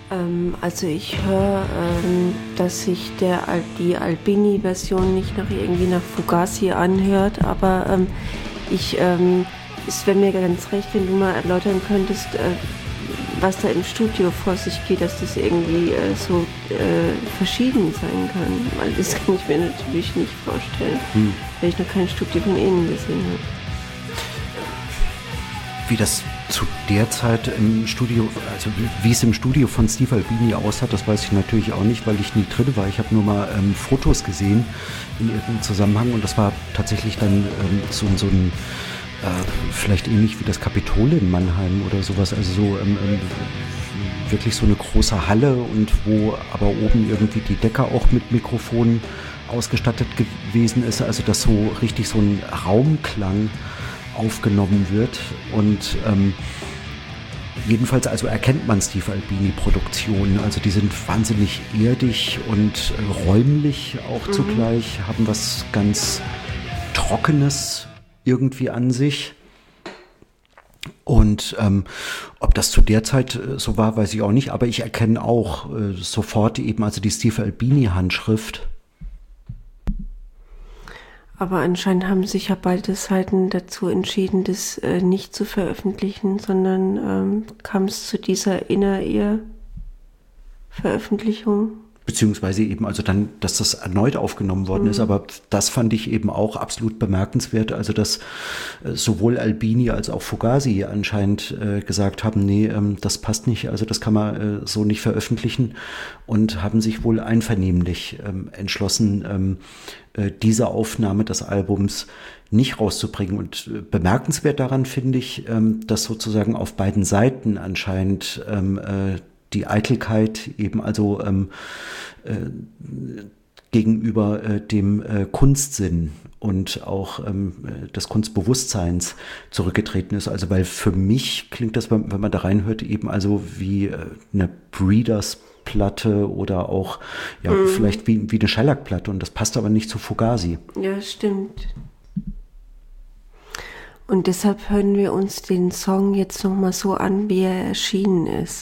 Also ich höre, dass sich die Albini-Version nicht irgendwie nach Fugazi anhört, aber es wäre mir ganz recht, wenn du mal erläutern könntest, was da im Studio vor sich geht, dass das irgendwie so verschieden sein kann. Weil das kann ich mir natürlich nicht vorstellen, weil ich noch kein Studio von Ihnen gesehen habe. Wie das zu der Zeit im Studio, also wie es im Studio von Steve Albini aussah, das weiß ich natürlich auch nicht, weil ich nie drin war. Ich habe nur mal Fotos gesehen in irgendeinem Zusammenhang und das war tatsächlich dann so ein vielleicht ähnlich wie das Kapitol in Mannheim oder sowas, also so wirklich so eine große Halle und wo aber oben irgendwie die Decke auch mit Mikrofonen ausgestattet gewesen ist, also dass so richtig so ein Raumklang aufgenommen wird und jedenfalls also erkennt man Steve Albini Produktionen, also die sind wahnsinnig erdig und räumlich auch zugleich, haben was ganz Trockenes irgendwie an sich. Und ob das zu der Zeit so war, weiß ich auch nicht, aber ich erkenne auch sofort eben also die Steve Albini Handschrift. Aber anscheinend haben sich ja beide Seiten dazu entschieden, das nicht zu veröffentlichen, sondern kam es zu dieser Inner-Ear-Veröffentlichung. Beziehungsweise eben also dann, dass das erneut aufgenommen worden ist, aber das fand ich eben auch absolut bemerkenswert, also dass sowohl Albini als auch Fugazi anscheinend gesagt haben, nee, das passt nicht, also das kann man so nicht veröffentlichen und haben sich wohl einvernehmlich entschlossen, diese Aufnahme des Albums nicht rauszubringen. Und bemerkenswert daran finde ich, dass sozusagen auf beiden Seiten anscheinend die Eitelkeit eben also gegenüber dem Kunstsinn und auch des Kunstbewusstseins zurückgetreten ist. Also weil für mich klingt das, wenn man da reinhört, eben also wie eine Breeders-Platte oder auch ja vielleicht wie eine Shellac-Platte und das passt aber nicht zu Fugazi. Ja, stimmt. Und deshalb hören wir uns den Song jetzt nochmal so an, wie er erschienen ist.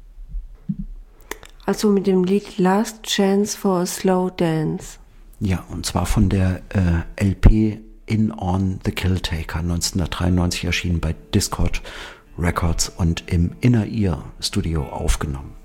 Also mit dem Lied Last Chance for a Slow Dance. Ja, und zwar von der LP In On the Killtaker, 1993 erschienen bei Dischord Records und im Inner Ear Studio aufgenommen.